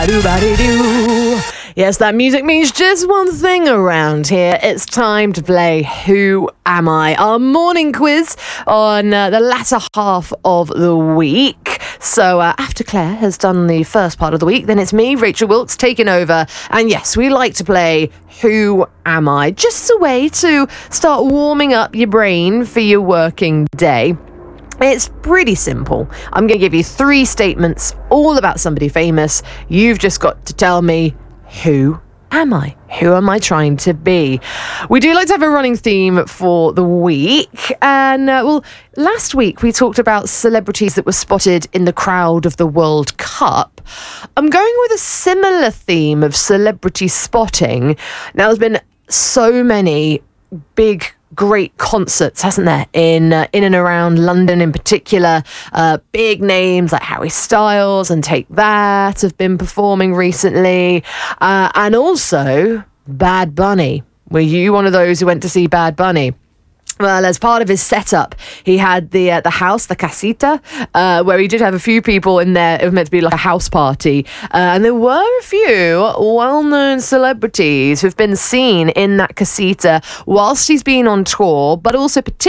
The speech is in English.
Doo-ba-dee-doo. Yes, that music means just one thing around here. It's time to play Who Am I? Our morning quiz on the latter half of the week. So after Claire has done the first part of the week, then it's me, Rachel Wilkes, taking over. And yes, we like to play Who Am I? Just a way to start warming up your brain for your working day. It's pretty simple. I'm going to give you 3 statements all about somebody famous. You've just got to tell me, who am I? Who am I trying to be? We do like to have a running theme for the week. And, last week we talked about celebrities that were spotted in the crowd of the World Cup. I'm going with a similar theme of celebrity spotting. Now, there's been so many big great concerts, hasn't there, in and around London in particular. Big names like Harry Styles and Take That have been performing recently. And also Bad Bunny. Were you one of those who went to see Bad Bunny? Well, as part of his setup, he had the house, the casita, where he did have a few people in there. It was meant to be like a house party. And there were a few well-known celebrities who've been seen in that casita whilst he's been on tour, but also particularly